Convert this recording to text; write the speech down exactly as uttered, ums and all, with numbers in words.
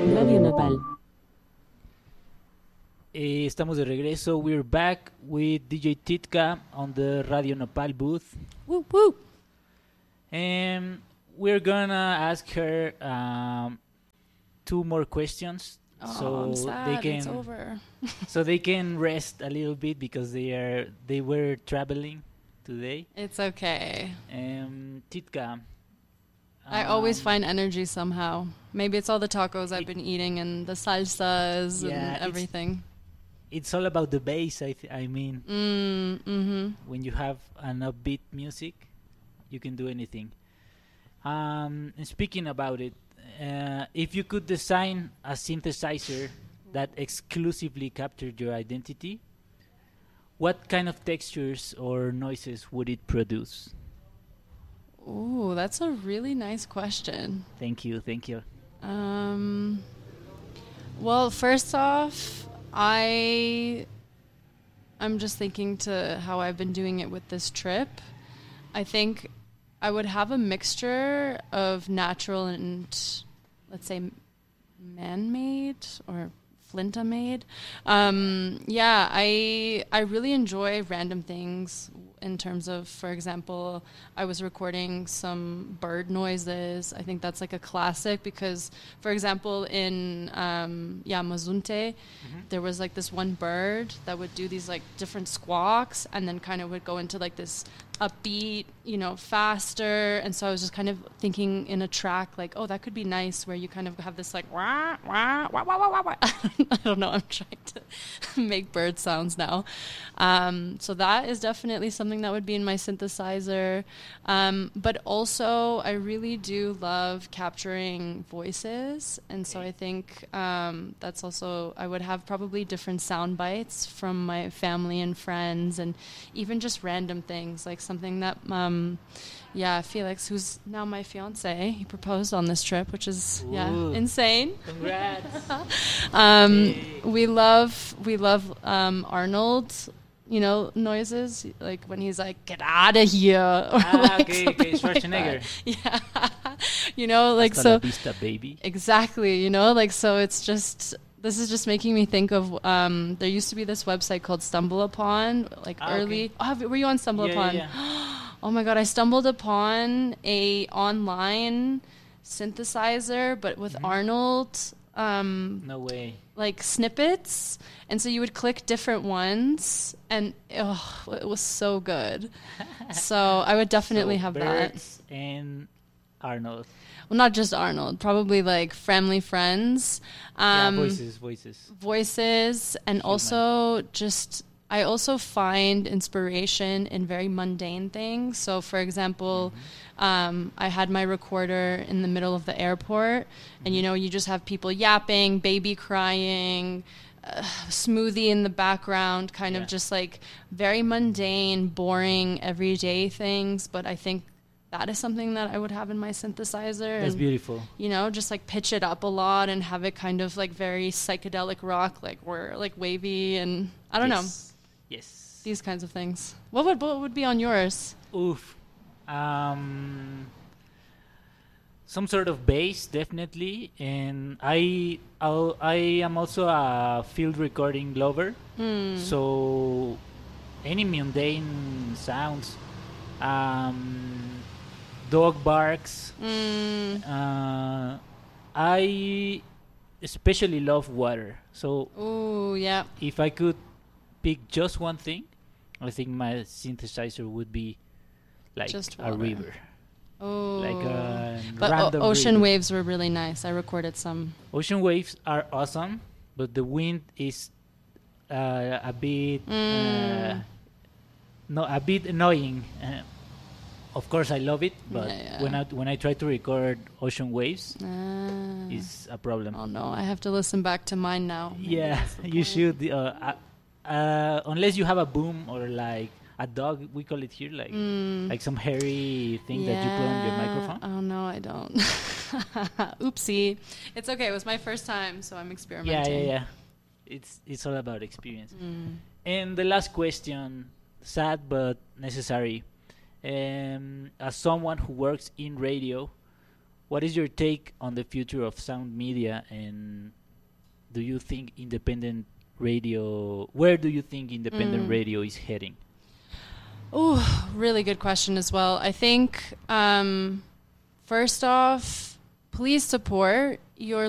Radio Nopal. Eh, estamos de regreso. We're back with D J Titka on the Radio Nopal booth. Woo woo. And we're gonna ask her um, two more questions. Oh, so I'm sad. they can It's over. so they can rest a little bit because they are they were traveling today. It's okay. Um, Titka. I always um, find energy somehow. Maybe it's all the tacos I've It- been eating and the salsas Yeah, and it's- everything. It's all about the bass. I th- I mean, Mm, mm-hmm. when you have an upbeat music, you can do anything. Um, and speaking about it, uh, if you could design a synthesizer that exclusively captured your identity, what kind of textures or noises would it produce? Ooh, that's a really nice question. Thank you, thank you. Um, well, first off, I I'm just thinking to how I've been doing it with this trip. I think I would have a mixture of natural and, let's say, man-made or Flinta-made. Um, yeah, I I really enjoy random things in terms of, for example, I was recording some bird noises. I think that's like a classic because, for example, in um, yeah, Mazunte, there was like this one bird that would do these like different squawks and then kind of would go into like this upbeat, you know, faster. And so I was just kind of thinking in a track like, oh, that could be nice where you kind of have this like wah, wah, wah, wah, wah, wah, wah. I don't know. I'm trying to make bird sounds now. Um, so that is definitely something that would be in my synthesizer. Um, but also I really do love capturing voices. And so I think um, that's also, I would have probably different sound bites from my family and friends and even just random things like something that, um, yeah, Felix, who's now my fiance, he proposed on this trip, which is, yeah, Ooh. insane. Congrats! Um, Hey. we love, we love um, Arnold, you know, noises, like when he's like, get out of here. Or Ah, like okay, something okay, like Schwarzenegger. that. Yeah. You know, like Hasta la so. vista, baby. Exactly, you know, like so it's just this is just making me think of um there used to be this website called Stumble Upon, like Ah, early okay. oh, have- were you on Stumble Yeah, Upon? yeah, yeah. Oh my god, I stumbled upon a online synthesizer but with Mhm. Arnold um No way. like snippets, and so you would click different ones and oh, it was so good. So I would definitely So have that. Birds and Arnold. Well, not just Arnold, probably like family friends. Um, yeah, voices, voices. voices, and Human. also just I also find inspiration in very mundane things. So, for example, um, I had my recorder in the middle of the airport, and you know, you just have people yapping, baby crying, uh, smoothie in the background, kind Yeah. of just like very mundane, boring, everyday things. But I think that is something that I would have in my synthesizer. That's and, beautiful. you know, just like pitch it up a lot and have it kind of like very psychedelic rock, like we're like wavy and I don't know, Yes. Yes. these kinds of things. What would what would be on yours? Oof. Um, some sort of bass, definitely, and I I'll, I am also a field recording lover, Hmm. so any mundane sounds, um, dog barks. Mm. Uh, I especially love water, so Ooh, yeah. if I could pick just one thing, I think my synthesizer would be like Just a water. river, Oh. like a but o- random ocean river. waves were really nice. I recorded some. Ocean waves are awesome, but the wind is uh, a bit uh, Mm. no a bit annoying. Uh, of course, I love it, but Yeah, yeah. when I when I try to record ocean waves, Ah. it's a problem. Oh no, I have to listen back to mine now. Maybe Yeah, that's the you point. should. Uh, uh, uh, unless you have a boom or like a dog, we call it here, like Mm. like some hairy thing that you put on your Yeah. microphone. Oh no, I don't. Oopsie. It's okay. It was my first time, so I'm Yeah, experimenting. yeah, yeah. It's it's all about experience. Mm. And the last question, sad but necessary. Um, as someone who works in radio, what is your take on the future of sound media, and do you think independent radio, where do you think independent Mm. radio is heading? Oh, really good question as well. I think, um, first off, please support your